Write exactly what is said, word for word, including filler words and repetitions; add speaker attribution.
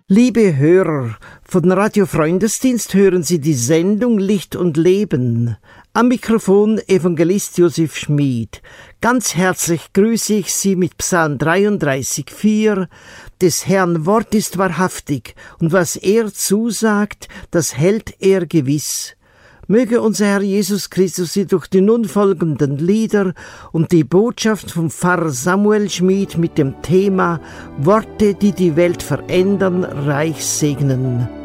Speaker 1: Liebe Hörer, von Radio Freundesdienst hören Sie die Sendung Licht und Leben. Am Mikrofon Evangelist Josef Schmid. Ganz herzlich grüße ich Sie mit Psalm dreiunddreißig, vier. Des Herrn Wort ist wahrhaftig, und was er zusagt, das hält er gewiss. Möge unser Herr Jesus Christus Sie durch die nun folgenden Lieder und die Botschaft vom Pfarrer Samuel Schmid mit dem Thema Worte, die die Welt verändern, reich segnen.